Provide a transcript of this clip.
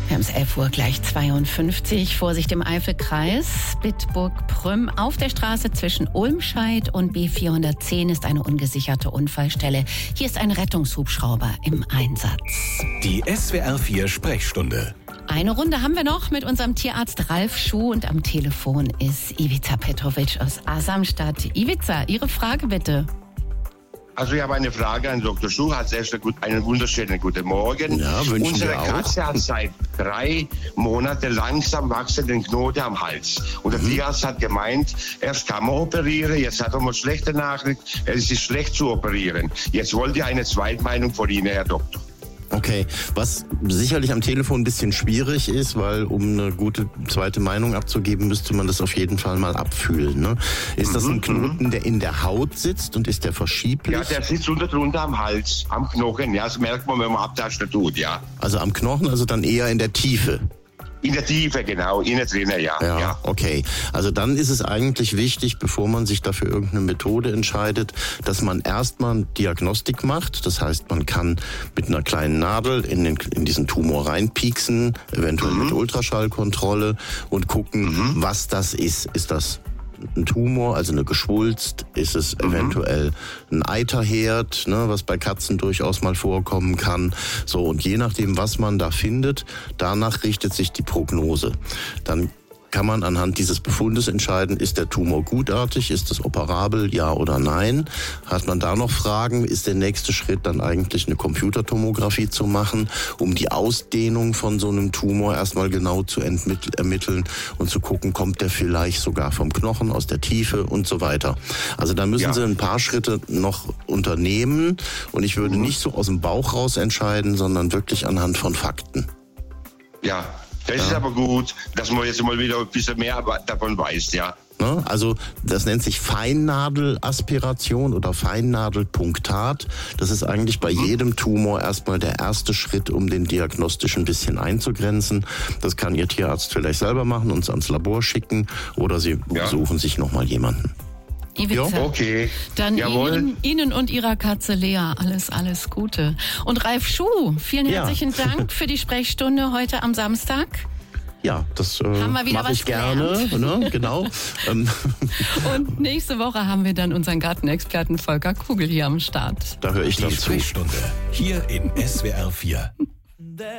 Wir haben es 11 Uhr gleich 52. Vorsicht im Eifelkreis. Bitburg-Prüm auf der Straße zwischen Ulmscheid und B410 ist eine ungesicherte Unfallstelle. Hier ist ein Rettungshubschrauber im Einsatz. Die SWR 4 Sprechstunde. Eine Runde haben wir noch mit unserem Tierarzt Ralf Schuh und am Telefon ist Ivica Petrovic aus Asamstadt. Ivica, Ihre Frage bitte. Also ich habe eine Frage an Dr. Schuh. Als erster einen wunderschönen guten Morgen. Ja, wünschen Unsere wir auch. Katze hat seit 3 Monaten langsam wachsenden Knoten am Hals. Und der Tierarzt hat gemeint, erst kann man operieren, jetzt hat er mal schlechte Nachricht, es ist schlecht zu operieren. Jetzt wollte ich eine Zweitmeinung von Ihnen, Herr Doktor. Okay, was sicherlich am Telefon ein bisschen schwierig ist, weil um eine gute zweite Meinung abzugeben, müsste man das auf jeden Fall mal abfühlen. Ne? Ist das ein Knoten, der in der Haut sitzt und ist der verschieblich? Ja, der sitzt unter drunter am Hals, am Knochen. Ja, das merkt man, wenn man Abtasten tut, ja. Also am Knochen, also dann eher in der Tiefe? In der Tiefe, genau, innen drinnen, ja. Ja, okay. Also dann ist es eigentlich wichtig, bevor man sich dafür irgendeine Methode entscheidet, dass man erstmal eine Diagnostik macht. Das heißt, man kann mit einer kleinen Nadel in diesen Tumor reinpieksen, eventuell mit Ultraschallkontrolle und gucken, was das ist. Ist das ein Tumor, also eine Geschwulst? Ist es eventuell ein Eiterherd, ne, was bei Katzen durchaus mal vorkommen kann? So, und je nachdem, was man da findet, danach richtet sich die Prognose. Dann kann man anhand dieses Befundes entscheiden, ist der Tumor gutartig, ist es operabel, ja oder nein? Hat man da noch Fragen, ist der nächste Schritt dann eigentlich eine Computertomographie zu machen, um die Ausdehnung von so einem Tumor erstmal genau zu ermitteln und zu gucken, kommt der vielleicht sogar vom Knochen, aus der Tiefe und so weiter. Also da müssen Sie ein paar Schritte noch unternehmen und ich würde nicht so aus dem Bauch raus entscheiden, sondern wirklich anhand von Fakten. Ja. Das ist aber gut, dass man jetzt mal wieder ein bisschen mehr davon weiß, ja. Also das nennt sich Feinnadelaspiration oder Feinnadelpunktat. Das ist eigentlich bei jedem Tumor erstmal der erste Schritt, um den diagnostisch ein bisschen einzugrenzen. Das kann Ihr Tierarzt vielleicht selber machen, uns ans Labor schicken oder Sie suchen sich nochmal jemanden. Ivica, okay. Dann Jawohl. Ihnen und Ihrer Katze Lea alles Gute. Und Ralf Schuh, vielen herzlichen Dank für die Sprechstunde heute am Samstag. Ja, das mache ich gerne. Ne? Genau. Und nächste Woche haben wir dann unseren Gartenexperten Volker Kugel hier am Start. Da höre ich Die dann zu. Sprechstunde hier in SWR 4.